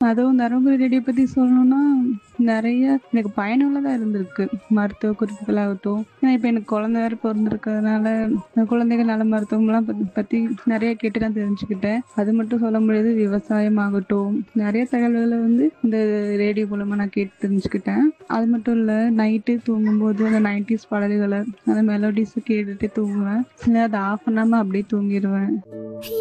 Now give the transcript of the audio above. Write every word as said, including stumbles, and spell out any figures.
அதுவும் தருமபுரி ரேடியோ பத்தி சொல்லணும்னா, நெறைய எனக்கு பயனுள்ளதா இருந்திருக்கு. மருத்துவ குறிப்புகளாகட்டும். ஏன்னா இப்ப எனக்கு குழந்தை வேற பொறந்திருக்கிறதுனால, குழந்தைகள் நல மருத்துவம்லாம் பத் பத்தி நெறைய கேட்டு நான் தெரிஞ்சுக்கிட்டேன். அது மட்டும் சொல்ல முடியாது, விவசாயம் ஆகட்டும், நெறைய தகவல்கள வந்து இந்த ரேடியோ மூலமா நான் கேட்டு தெரிஞ்சுக்கிட்டேன். அது மட்டும் இல்ல, நைட்டு தூங்கும்போது அந்த நைன்டீஸ் பாடல்கள, அந்த மெலோடிஸ கேட்டுட்டே தூங்குவேன். சில நேரம் அத ஆஃப் பண்ணாம அப்படியே தூங்கிருவேன்.